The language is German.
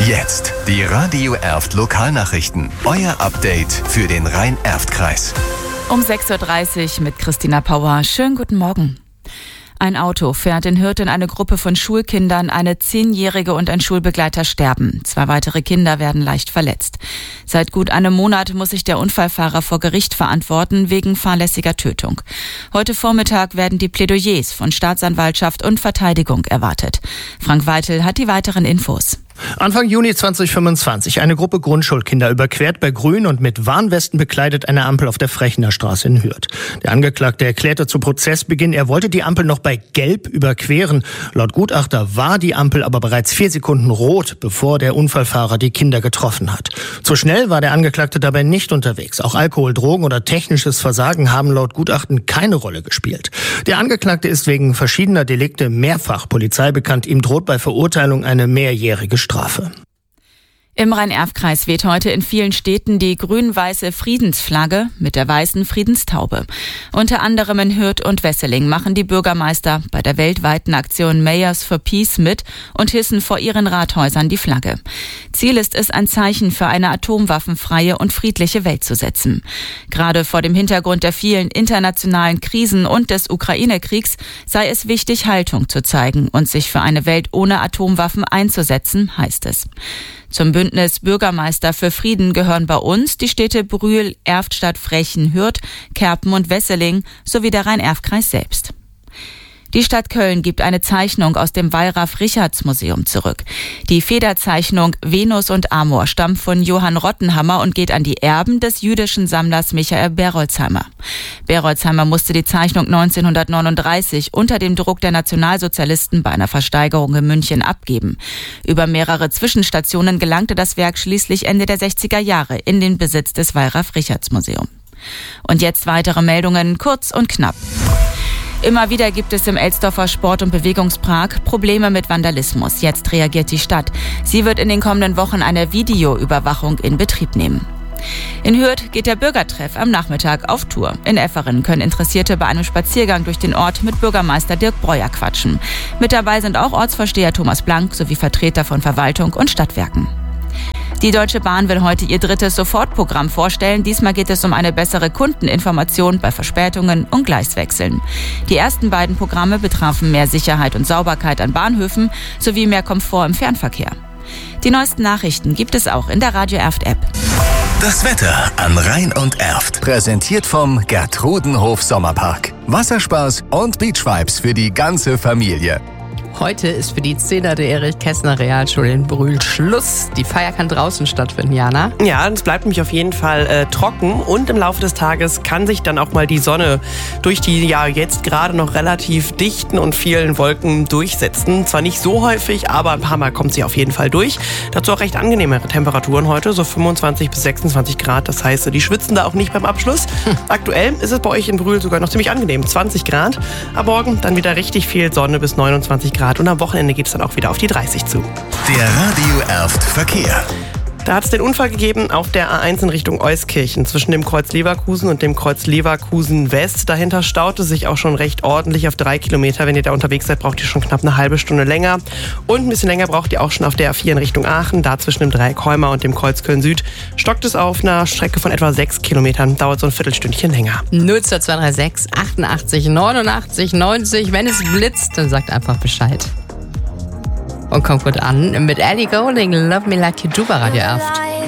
Jetzt die Radio Erft Lokalnachrichten. Euer Update für den Rhein-Erft-Kreis. Um 6.30 Uhr mit Christina Pauer. Schönen guten Morgen. Ein Auto fährt in Hürth in eine Gruppe von Schulkindern. Eine 10-Jährige und ein Schulbegleiter sterben. 2 weitere Kinder werden leicht verletzt. Seit gut einem Monat muss sich der Unfallfahrer vor Gericht verantworten wegen fahrlässiger Tötung. Heute Vormittag werden die Plädoyers von Staatsanwaltschaft und Verteidigung erwartet. Frank Weitel hat die weiteren Infos. Anfang Juni 2025. Eine Gruppe Grundschulkinder überquert bei Grün und mit Warnwesten bekleidet eine Ampel auf der Frechener Straße in Hürth. Der Angeklagte erklärte zu Prozessbeginn, er wollte die Ampel noch bei Gelb überqueren. Laut Gutachter war die Ampel aber bereits 4 Sekunden rot, bevor der Unfallfahrer die Kinder getroffen hat. Zu schnell war der Angeklagte dabei nicht unterwegs. Auch Alkohol, Drogen oder technisches Versagen haben laut Gutachten keine Rolle gespielt. Der Angeklagte ist wegen verschiedener Delikte mehrfach Polizei bekannt. Ihm droht bei Verurteilung eine mehrjährige Strafe. Im Rhein-Erft-Kreis weht heute in vielen Städten die grün-weiße Friedensflagge mit der weißen Friedenstaube. Unter anderem in Hürth und Wesseling machen die Bürgermeister bei der weltweiten Aktion Mayors for Peace mit und hissen vor ihren Rathäusern die Flagge. Ziel ist es, ein Zeichen für eine atomwaffenfreie und friedliche Welt zu setzen. Gerade vor dem Hintergrund der vielen internationalen Krisen und des Ukraine-Kriegs sei es wichtig, Haltung zu zeigen und sich für eine Welt ohne Atomwaffen einzusetzen, heißt es. Zum Bündnis Bürgermeister für Frieden gehören bei uns die Städte Brühl, Erftstadt, Frechen, Hürth, Kerpen und Wesseling sowie der Rhein-Erft-Kreis selbst. Die Stadt Köln gibt eine Zeichnung aus dem Wallraf-Richartz-Museum zurück. Die Federzeichnung Venus und Amor stammt von Johann Rottenhammer und geht an die Erben des jüdischen Sammlers Michael Berolzheimer. Berolzheimer musste die Zeichnung 1939 unter dem Druck der Nationalsozialisten bei einer Versteigerung in München abgeben. Über mehrere Zwischenstationen gelangte das Werk schließlich Ende der 60er Jahre in den Besitz des Wallraf-Richartz-Museums. Und jetzt weitere Meldungen, kurz und knapp. Immer wieder gibt es im Elsdorfer Sport- und Bewegungspark Probleme mit Vandalismus. Jetzt reagiert die Stadt. Sie wird in den kommenden Wochen eine Videoüberwachung in Betrieb nehmen. In Hürth geht der Bürgertreff am Nachmittag auf Tour. In Efferen können Interessierte bei einem Spaziergang durch den Ort mit Bürgermeister Dirk Breuer quatschen. Mit dabei sind auch Ortsvorsteher Thomas Blank sowie Vertreter von Verwaltung und Stadtwerken. Die Deutsche Bahn will heute ihr 3. Sofortprogramm vorstellen. Diesmal geht es um eine bessere Kundeninformation bei Verspätungen und Gleiswechseln. Die ersten beiden Programme betrafen mehr Sicherheit und Sauberkeit an Bahnhöfen sowie mehr Komfort im Fernverkehr. Die neuesten Nachrichten gibt es auch in der Radio Erft App. Das Wetter an Rhein und Erft. Präsentiert vom Gertrudenhof Sommerpark. Wasserspaß und Beachvibes für die ganze Familie. Heute ist für die 10er der Erich-Kästner-Realschule in Brühl Schluss. Die Feier kann draußen stattfinden, Jana. Ja, es bleibt nämlich auf jeden Fall trocken und im Laufe des Tages kann sich dann auch mal die Sonne durch die ja jetzt gerade noch relativ dichten und vielen Wolken durchsetzen. Zwar nicht so häufig, aber ein paar Mal kommt sie auf jeden Fall durch. Dazu auch recht angenehme Temperaturen heute, so 25 bis 26 Grad. Das heißt, die schwitzen da auch nicht beim Abschluss. Aktuell ist es bei euch in Brühl sogar noch ziemlich angenehm, 20 Grad. Am Morgen dann wieder richtig viel Sonne bis 29 Grad. Und am Wochenende geht es dann auch wieder auf die 30 zu. Der Radio Erft Verkehr. Da hat es den Unfall gegeben auf der A1 in Richtung Euskirchen zwischen dem Kreuz Leverkusen und dem Kreuz Leverkusen West. Dahinter staute sich auch schon recht ordentlich auf 3 Kilometer. Wenn ihr da unterwegs seid, braucht ihr schon knapp eine halbe Stunde länger. Und ein bisschen länger braucht ihr auch schon auf der A4 in Richtung Aachen. Da zwischen dem Dreieck Heuma und dem Kreuz Köln Süd stockt es auf einer Strecke von etwa 6 Kilometern. Dauert so ein Viertelstündchen länger. 02236 88 89 90. Wenn es blitzt, dann sagt einfach Bescheid. Und kommt gut an mit Ellie Goulding, Love Me Like You Do bei Radio Erft.